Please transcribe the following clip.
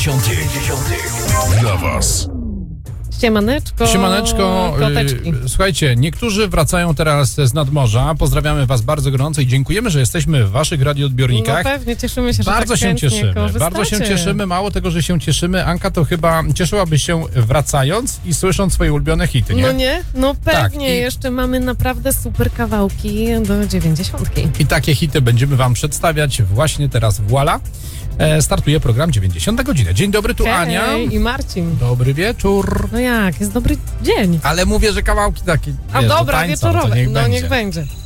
Dla was. Siemaneczko, Koteczki. Słuchajcie, niektórzy wracają teraz z nadmorza. Pozdrawiamy was bardzo gorąco i dziękujemy, że jesteśmy w waszych radioodbiornikach. No pewnie, cieszymy się, że bardzo tak się cieszymy. korzystacie. Bardzo się cieszymy. Mało tego, że się cieszymy. Anka to chyba cieszyłaby się wracając i słysząc swoje ulubione hity, nie? No nie? No pewnie. Tak, Jeszcze mamy naprawdę super kawałki do 90. I takie hity będziemy wam przedstawiać właśnie teraz. Voila. Startuje program 90 godzina. Dzień dobry, tu Hej, Ania. i Marcin. Dobry wieczór. No jak? Jest dobry dzień. Ale mówię, że kawałki takie. A wiesz, do dobra, tańca, wieczorowe. to niech No będzie. niech będzie.